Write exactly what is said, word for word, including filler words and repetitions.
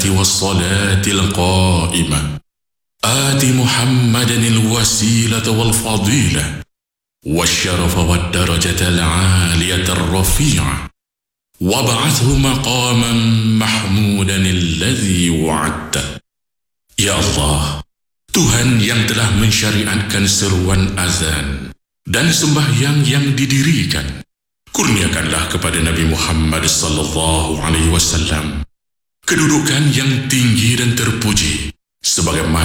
والصلاة القائمة آت محمدا الوسيلة والفضيلة والشرف والدرجة العالية الرفيعة وابعثه مقاما محمودا الذي وعدته. Ya Allah, Tuhan yang telah mensyariatkan seruan azan dan sembahyang yang didirikan, kurniakanlah kepada Nabi Muhammad sallallahu alaihi wasallam kedudukan yang tinggi dan terpuji sebagaimana